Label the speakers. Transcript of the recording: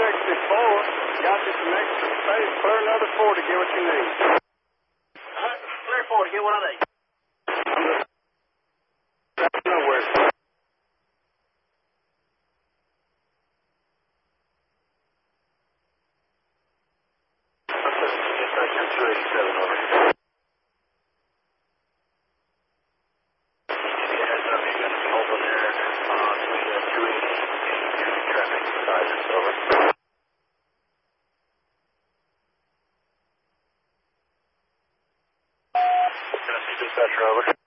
Speaker 1: Got you some extra space. Clear another 4 to get what you need.
Speaker 2: Clear 4 to get what I need.
Speaker 1: Nowhere.
Speaker 2: Section 287 over. Heads up, you're going to be holding there between the 280 and traffic sizes over. Can I see dispatcher over?